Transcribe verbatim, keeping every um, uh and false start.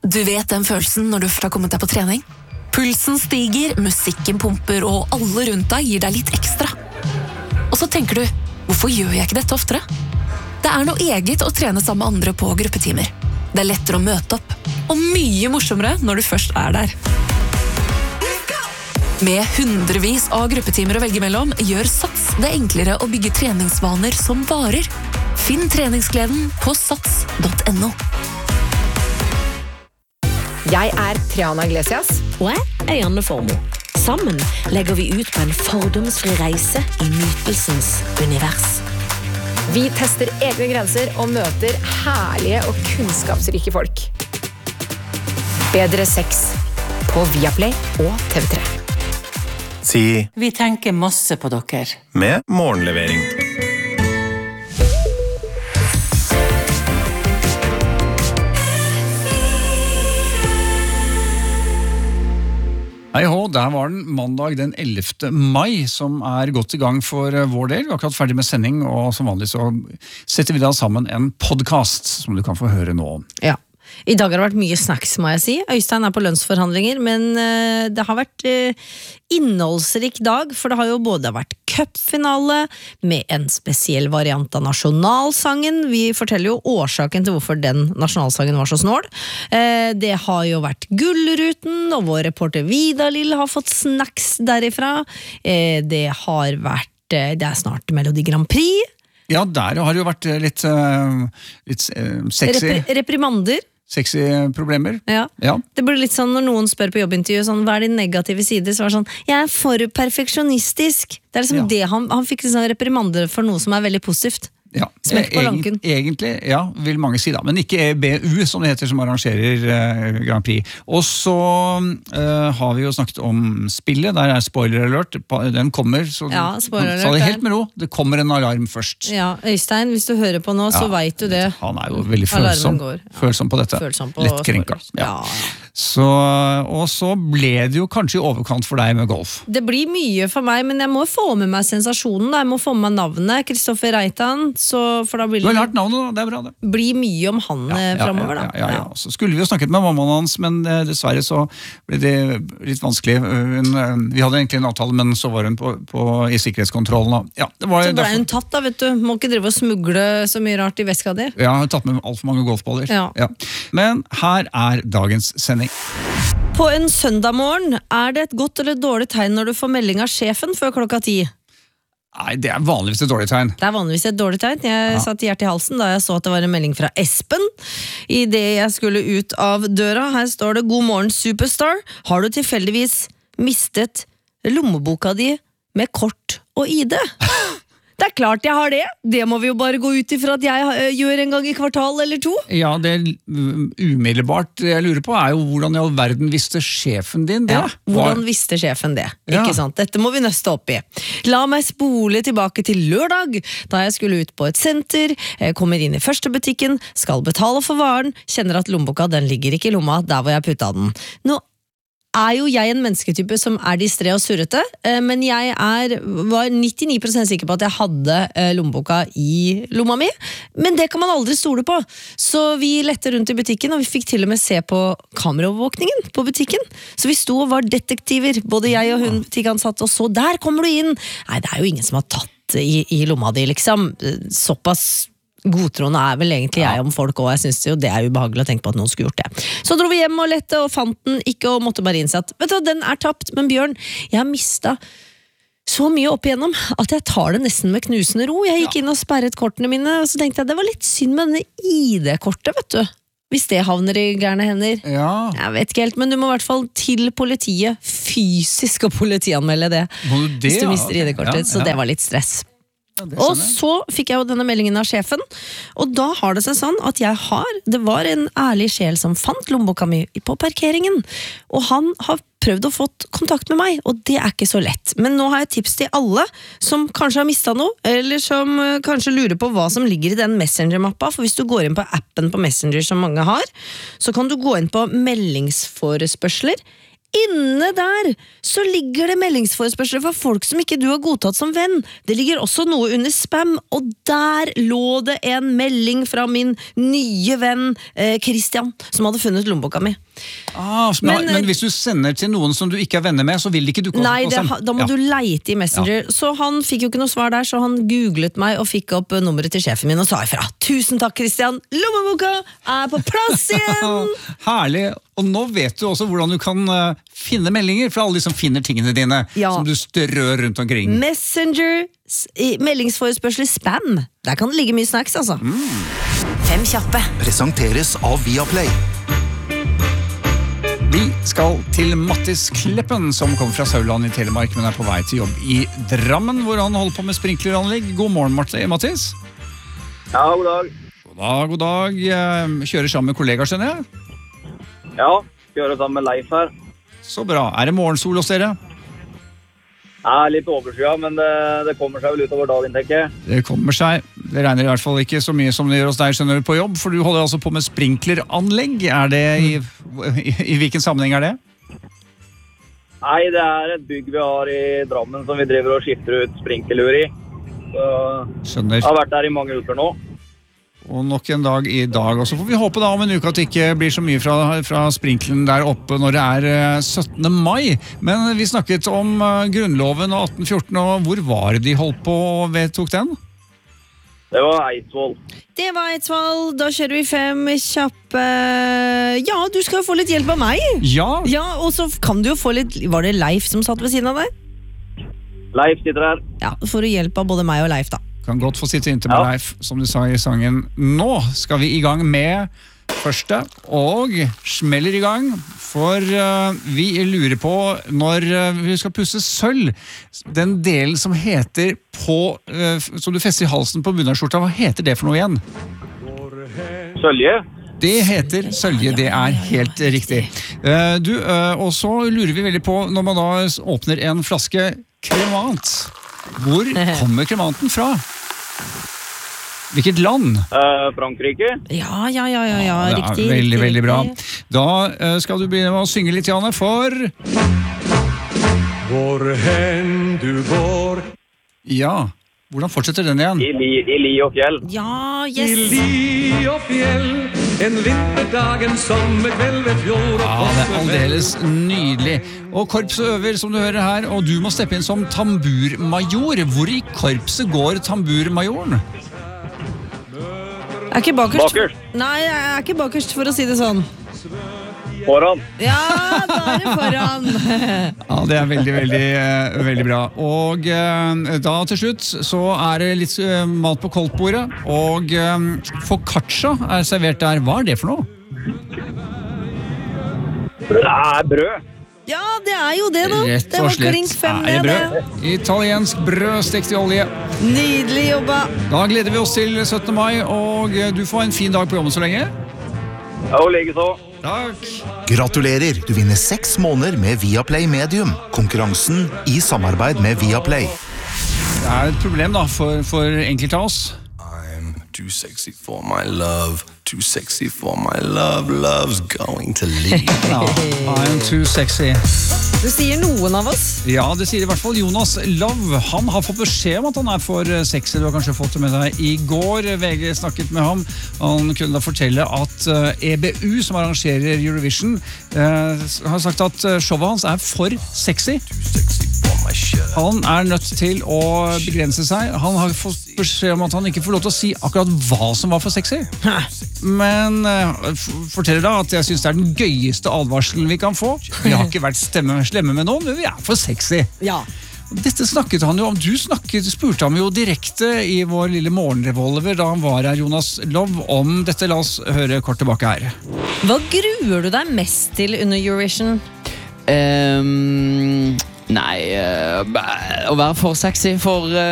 Du vet den følelsen når du først har kommet deg på trening? Pulsen stiger, musikken pumper, og alle rundt deg gir deg litt ekstra. Og så tenker du, hvorfor gjør jeg ikke dette oftere? Det er noe eget å trene sammen med andre på gruppetimer. Det er lettere å møte opp, og mye morsommere når du først er der. Med hundrevis av gruppetimer å velge mellom, gjør Sats det enklere å bygge treningsvaner som varer. Finn treningsgleden på sats punktum no. Jeg er Triana Iglesias. Og jeg er Janne Formoe. Sammen legger vi ut på en fordomsfri reise i nytelsens univers. Vi tester egne grenser og møter herlige og kunnskapsrike folk. Bedre sex på Viaplay og T V tre. Si Vi tenker masse på dere. med morgenlevering. Hei hå, der var den mandag den ellevte mai som er godt i gang for vår del. Vi er akkurat ferdig med sending, og som vanlig så setter vi da sammen en podcast som du kan få høre nå. Ja. I dag har det vært mye snacks, må jeg si. Øystein er på lønnsforhandlinger, men uh, det har vært uh, innholdsrik dag, for det har jo både vært cupfinale med en spesiell variant av nasjonalsangen. Vi forteller jo årsaken til hvorfor den nasjonalsangen var så snål. Uh, det har jo vært Gullruten, og vår reporter Vidar Lill har fått snacks derifra. Uh, det har vært, uh, det er snart Melodi Grand Prix. Ja, der har det jo vært litt, uh, litt uh, sexy. Repri- reprimander. Sexy problemer. Ja. Ja. Det blir litt sånn når noen spør på jobbintervju sånn, hva er din negative side, så er det sånn, jeg er for perfeksjonistisk. Det er liksom Ja. det han, han fikk liksom reprimander for noe som er veldig positivt. Ja, Smekk på Egent, lanken. egentlig, ja, vil mange si da, men ikke E B U som det heter som arrangerer eh, Grand Prix. Og så eh, har vi jo snakket om spillet, der er spoiler alert, den kommer, så Ja, spoiler så alert det er- helt med ro, det kommer en alarm først. Ja, Øystein, hvis du hører på nå, så Ja, vet du det. Han er jo veldig Alarmen følsom, går, ja. følsom på dette, Følsom på lett krenka. spoilers. Ja. Ja. Så, og så ble det jo kanskje i overkant for deg med golf. Det blir mye for meg, men jeg må få med meg sensasjonen, da. Jeg må få med meg navnet, Kristoffer Reitan, så for da blir Du har det lært navnet, da, det er bra det. blir mye om han ja, fremover, da. Ja, ja, ja. Så skulle vi jo snakket med mammaen hans, men eh, dessverre så ble det litt vanskelig. Hun, eh, vi hadde egentlig en avtale, men så var hun på, på, i sikkerhetskontrollen. Da. Ja, det var, Så ble derfor- hun tatt da, vet du. Må ikke drive og smugle så mye rart i veska di. Ja, jeg har tatt med alt for mange golfballer. Ja. Men her er dagens sending. På en søndag morgen, er det et godt eller et dårlig tegn når du får melding av sjefen før klokka ti? Nei, det er vanligvis et dårlig tegn. Det er vanligvis et dårlig tegn. Jeg Ja. satt hjertet i halsen da jeg så at det var en melding fra Espen. I det jeg skulle ut av døra, her står det: God morgen, superstar. Har du tilfeldigvis mistet lommeboka di med kort og I D? Det er klart jeg har det. Det må vi jo bare gå ut ifra at jeg eh, gjør en gang i kvartal eller to. Ja, det um, umiddelbart jeg lurer på er jo hvordan i all verden visste sjefen din det? Ja, hvordan visste sjefen det? Ja. Ikke sant? Dette må vi nøste opp i. La meg spole tilbake til lørdag, da jeg skulle ut på et senter, jeg kommer inn i første butikken, skal betale for varen, kjenner at lommeboka den ligger ikke i lomma der hvor jeg putta den. Nå er jo jeg en mennesketype som er distré og surrete, eh, men jeg er, var nittini prosent sikker på at jeg hadde eh, lommeboka i lomma mi, men det kan man aldri stole på. Så vi lette rundt i butikken, og vi fikk til og med se på kameraovervåkningen på butikken. Så vi sto og var detektiver, både jeg og hun butikkansatte, og så der kommer du inn! Nei, det er jo ingen som har tatt i, i lomma di, liksom. Såpass godtroende er vel egentlig jeg om folk, og jeg synes jo det er ubehagelig å tenke på at noen skulle gjort det. Så dro vi hjem og lette og fant den ikke, og måtte bare innse at, vet du hva, den er tapt, men Bjørn, jeg har mistet så mye opp igjennom at jeg tar det nesten med knusende ro. Jeg gikk inn og sperret kortene mine, og så tenkte jeg, det var litt synd med denne I D-kortet, vet du. Hvis det havner i gærne hender. Ja. Jeg vet ikke helt, men du må i hvert fall til politiet fysisk og politianmelde det. Må du det, Hvis du ja? mister I D-kortet, Ja, så ja. det var litt stress. Ja, det Og skjønner jeg. så fikk jeg jo denne meldingen av sjefen, og da har det seg sånn at jeg har, det var en ærlig sjel som fant lommeboka mi på parkeringen, og han har prøvd å få kontakt med meg, og det er ikke så lett. Men nå har jeg tips til alle som kanskje har mistet noe, eller som eh, kanskje lurer på hva som ligger i den Messenger-mappa, for hvis du går inn på appen på Messenger som mange har, så kan du gå inn på meldingsforespørsler, Inne der så ligger det meldingsforespørsler fra folk som ikke du har godtatt som venn. Det ligger også noe under spam, og der lå det en melding fra min nye venn eh, Christian, som hadde funnet lommeboka mi. Ah, men, Men, men hvis du sender til noen som du ikke er venner med, så vil de ikke dukke opp? Nei, det, på da må ja. du leite i Messenger. Så han fikk jo ikke noe svar der, så han googlet meg og fikk opp nummeret til sjefen min og sa ifra. Tusen takk, Christian! Lommeboka er på plass igjen! Herlig! Og nå vet du også hvordan du kan uh, finne meldinger fra alle de som finner tingene dine, Ja. som du strør rundt omkring. Messenger, s- i- meldingsforespørsler, spam. Der kan det ligge mye snacks, altså. Fem kjappe. Presenteres av Viaplay. Vi skal til Mattis Kleppen, som kommer fra Sauland i Telemark, men er på vei til jobb i Drammen, hvor han holder på med sprinkleranlegg. God morgen, Marte, Mattis. Ja, god dag. God dag, god dag. Eh, Kjører sammen med kollegaer, skjønner jeg? Ja, kjører sammen med Leif her. Så bra. Er det morgensol hos dere? Jeg er litt overskya, men det, det kommer seg vel utover dagen, tenker jeg. Det kommer seg. Det regner i hvert fall ikke så mye som det gjør hos deg, skjønner du, på jobb, for du holder altså på med sprinkleranlegg. Er det i, i, i hvilken sammenheng er det? Nei, det er et bygg vi har i Drammen som vi driver og skifter ut sprinkelur i. Så Skjønner. jeg har vært der i mange uker nå. Og nok en dag i dag. Og så får vi håpe da om en uke at det ikke blir så mye fra, fra sprinkelen der oppe når det er eh, syttende mai. Men vi snakket om eh, grunnloven og atten fjorten, og hvor var det de holdt på og vedtok den? Det var Eidsvoll. Det var Eidsvoll. Da kjører vi fem kjappe. Ja, du skal jo få litt hjelp av meg. Ja, Ja, og så kan du jo få litt. Var det Leif som satt ved siden av deg? Leif sitter her. Ja, da får du hjelp av både meg og Leif, da. kan godt få sitte inntil med Ja. Leif, som du sa i sangen. Nå skal vi i gang med første, og smeller i gang, for uh, vi lurer på når uh, vi skal pusse sølv, den delen som heter på, uh, som du fester i halsen på bunadskjorta, hva heter det for noe igjen? Sølje. Det heter sølje, det er helt riktig. Uh, du, uh, og så lurer vi veldig på, når man da åpner en flaske kremant, hvor kommer kremanten fra? Hvilket land? Eh, Frankrike. Ja, ja, ja, ja, ja. Det er riktig. veldig, riktig, veldig bra. riktig. Da uh, skal du begynne med å synge litt, Janne, for... Hvor hen du går, Ja, hvordan fortsetter den igjen? I li, i li og fjell. Ja, i yes. li og fjell, en vinterdag, en sommerkveld ved fjord og Ja, det er aldeles nydelig. Og korpset øver, som du hører her, og du må steppe inn som tamburmajor. Hvor i korpset går tamburmajoren? Er ikke bakerst. Bakerst. Nei, jeg er ikke bakerst, for å si det sånn. Foran. Ja, da er det foran. Ja, det er veldig, veldig, eh, veldig bra. Og eh, da til slutt så er det litt eh, mat på koldtbordet, og eh, focaccia er servert der. Hva er det for noe? Det er brød. Ja, det er jo det, da. Rett Det og var klink slett fem er det ned, det. brød. Italiensk brød stekt i olje. Nydelig jobba. Da gleder vi oss til syttende mai, og eh, du får en fin dag på jobben så lenge. Ja, og like så. Takk. Gratulerer, du vinner seks måneder med Viaplay Medium. Konkurransen i samarbeid med Viaplay. Det er et problem da, for, for enkelte av oss. I'm too sexy for my love, too sexy for my love, love's going to leave. Ja, I'm too sexy. Det sier noen av oss. Ja, det sier i hvert fall Jonas Love. Han har fått beskjed om at han er for sexy. Du har kanskje fått det med deg i går. V G snakket med ham. Han kunne da fortelle at E B U, som arrangerer Eurovision, eh, har sagt at showet hans er for sexy. Han er nødt til å begrense seg. Han har fått beskjed om at han ikke får lov til å si akkurat hva som var for sexy. Men uh, forteller da at jeg synes det er den gøyeste advarselen vi kan få. Vi har ikke vært stemme, slemme med noen, men vi er for sexy. Ja. Dette snakket han jo om. Du snakket, spurte ham jo direkte i vår lille morgenrevolver da han var her, Jonas Love, om dette. La oss høre kort tilbake her. Hva gruer du deg mest til under Eurovision? Um, nei, uh, å være for sexy for... Uh